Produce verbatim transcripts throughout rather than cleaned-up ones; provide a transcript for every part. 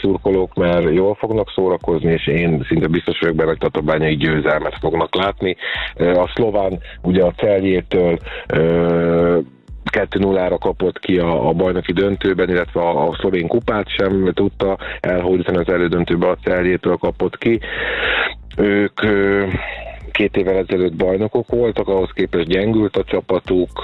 szurkolók, mert jól fognak szórakozni, és én szinte biztos vagyok benne, hogy tatabányai győzelmet fognak látni. A szlován ugye a Celjétől kettő nullára kapott ki a, a bajnoki döntőben, illetve a, a szlovén kupát sem tudta elhódítani, az elődöntőben a Celjétől kapott ki. Ők két évvel ezelőtt bajnokok voltak, ahhoz képest gyengült a csapatuk.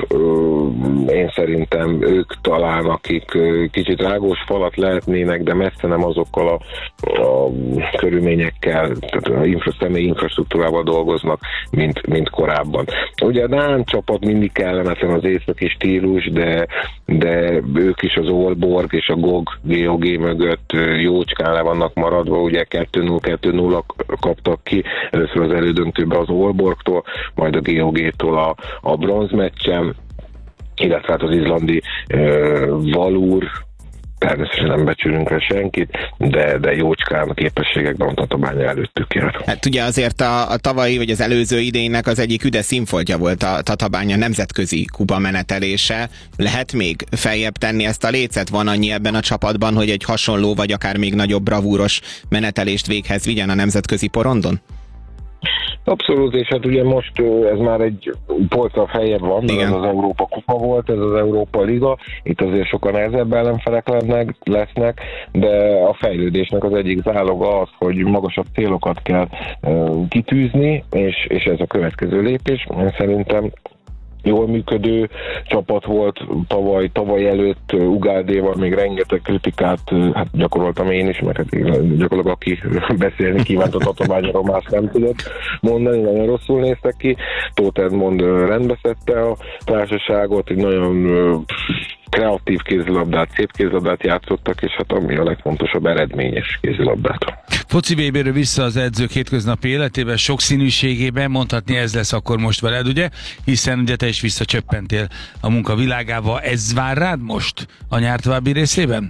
Én szerintem ők talán, akik kicsit rágós falat lehetnének, de messze nem azokkal a, a körülményekkel, tehát a infra, személyi infrastruktúrával dolgoznak, mint, mint korábban. Ugye a dán csapat mindig kellemetlen az északi stílus, de, de ők is az Aalborg és a gog, gé o gé mögött jócskán le vannak maradva, ugye kettő null kettő null kaptak ki, először az elődöntőben az Aalborgtól, majd a gé o gé-től a, a bronzmeccsen, illetve hát az izlandi uh, Valur, természetesen nem becsülünk rá senkit, de, de jócskán a képességekben a Tatabánya előttük jár. Hát ugye azért a, a tavalyi vagy az előző idénynek az egyik üde színfoltja volt a Tatabánya nemzetközi kupa menetelése. Lehet még feljebb tenni ezt a lécet? Van annyi ebben a csapatban, hogy egy hasonló vagy akár még nagyobb bravúros menetelést véghez vigyen a nemzetközi porondon? Abszolút, és hát ugye most ez már egy polccal feljebb van, mert ez az Európa Kupa volt, ez az Európa Liga, itt azért sokan nehezebb ellenfelek lesznek, lesznek, de a fejlődésnek az egyik záloga az, hogy magasabb célokat kell uh, kitűzni, és, és ez a következő lépés. Én szerintem jól működő csapat volt tavaly, tavaly előtt Ugádéval még rengeteg kritikát hát gyakoroltam én is, mert hát gyakorlatilag aki beszélni kívánt a Tatabányáról más nem tudott mondani, nagyon rosszul néztek ki. Tóth Edmond rendbe szedte a társaságot, egy nagyon kreatív kézilabdát, szép kézilabdát játszottak, és hát ami a legfontosabb, eredményes kézilabdát. Foci vé béről vissza az edzők hétköznapi életében, sokszínűségében, mondhatni ez lesz akkor most veled, ugye? Hiszen ugye te is visszacsöppentél a munka világába. Ez vár rád most a nyár további részében?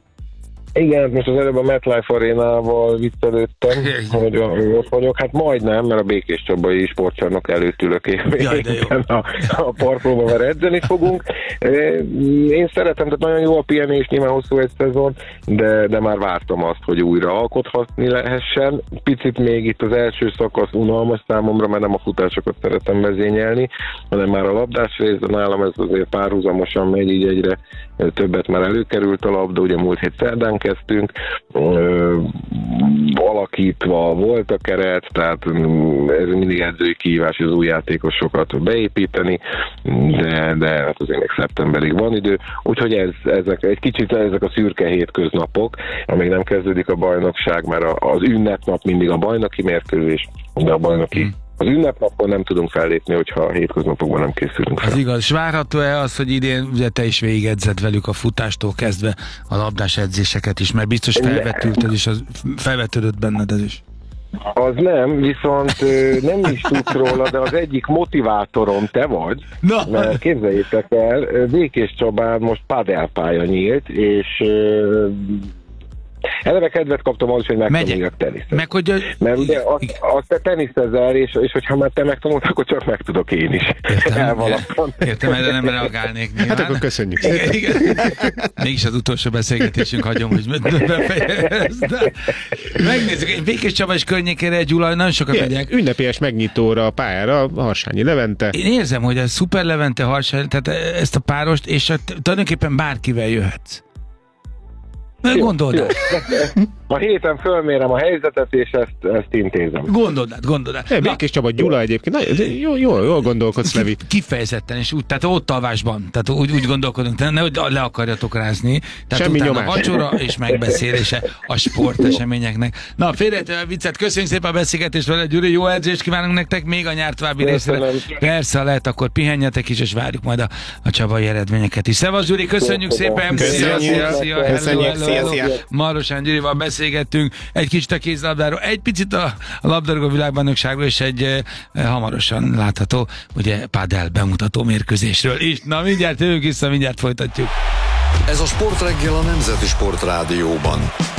Igen, most az előbb a MetLife arénával viccelődtem, hogy ott vagyok. Hát majdnem, mert a Békés Csabai sportcsarnok előtt ülök éppen a, a parkolóban, mert edzeni fogunk. Én szeretem, tehát nagyon jó a pihenés, nyilván hosszú egy szezon, de, de már vártam azt, hogy újra alkothatni lehessen. Picit még itt az első szakasz unalmas számomra, mert nem a futásokat szeretem vezényelni, hanem már a labdás rész, de nálam ez azért párhuzamosan megy, így egyre többet már előkerült a labda, ugye múlt hét szerdán kezdtünk, ö, alakítva volt a keret, tehát ez mindig edzői kihívás az új játékosokat beépíteni, de, de hát azért még szeptemberig van idő, úgyhogy ez, ezek, egy kicsit ezek a szürke hétköznapok, amíg nem kezdődik a bajnokság, mert az ünnepnap mindig a bajnoki mérkőzés, de a bajnoki hmm. Az ünnepnapon nem tudunk fellépni, hogyha a hétköznapokban nem készülünk fel. Az igaz. És várható-e az, hogy idén ugye te is végigedzed velük a futástól kezdve a labdás edzéseket is, mert biztos felvetődött is, az, felvetődött benned ez is. Az nem, viszont nem is tudsz róla, de az egyik motivátorom te vagy, no. Mert képzeljétek el, Békés Csabán most padelpálya nyílt, és eleve kedvet kaptam ahhoz, hogy megtanuljak teniszezni. Meg, hogy a... Mert ugye azt, azt te teniszezel, és, és hogyha már te megtanultál, akkor csak meg tudok én is. Értem, értem, erre nem reagálnék nyilván. Hát akkor köszönjük. Igen, igen. Mégis az utolsó beszélgetésünk hagyom, hogy befejezd. Megnézzük, egy Békés Csaba és környékére egy Gyula, nagyon sokat Igen, megyek. Ünnepélyes megnyitóra a pályára, Harsányi Levente. Én érzem, hogy a Szuper Levente, Harsányi, tehát ezt a párost, és tulajdonképpen bárkivel jöhetsz. Gondold át. A héten fölmérem a helyzetet, és ezt, ezt intézem. Gondold át, gondold át. Békés Csaba, Gyula egyébként. Jól, jól, jól gondolkodsz, Levi. Kifejezetten, és úgy, tehát ott alvásban. Tehát úgy, úgy gondolkodunk, nehogy le akarjatok rázni. Tehát semmi utána nyomás. Vacsora és megbeszélése a sporteseményeknek. Na, félretéve a viccet, köszönjük szépen a beszélgetést vele, Gyuri, jó edzést kívánunk nektek, még a nyár további részre. Persze, lehet, akkor pihenjetek is, és várjuk majd a, a csabai eredményeket is. Szevasz, Gyuri, köszönjük szépen. Köszönjük. Marosán Gyurival beszélgettünk egy kicsit a kézlabdáról, egy picit a, a labdarúgó világbajnokságról, és egy e, hamarosan látható, ugye pádel bemutató mérkőzésről is. Na, mindjárt jövünk vissza, mindjárt folytatjuk. Ez a Sportreggel a Nemzeti Sportrádióban.